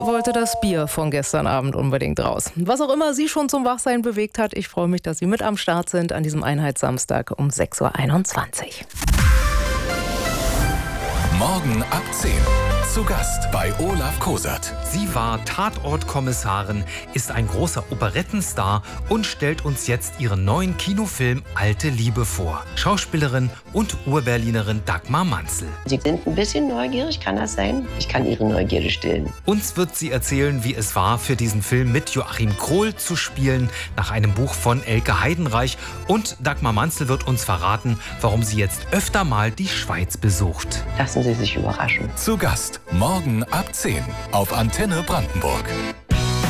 wollte das Bier von gestern Abend unbedingt raus. Was auch immer Sie schon zum Wachsein bewegt hat, ich freue mich, dass Sie mit am Start sind an diesem Einheitssamstag um 6:21 Uhr. Morgen ab 10. Zu Gast bei Olaf Kosert. Sie war Tatortkommissarin, ist ein großer Operettenstar und stellt uns jetzt ihren neuen Kinofilm Alte Liebe vor. Schauspielerin und Urberlinerin Dagmar Manzel. Sie sind ein bisschen neugierig, kann das sein? Ich kann Ihre Neugierde stillen. Uns wird sie erzählen, wie es war, für diesen Film mit Joachim Krohl zu spielen, nach einem Buch von Elke Heidenreich. Und Dagmar Manzel wird uns verraten, warum sie jetzt öfter mal die Schweiz besucht. Lassen Sie sich überraschen. Zu Gast morgen ab 10 auf Antenne Brandenburg.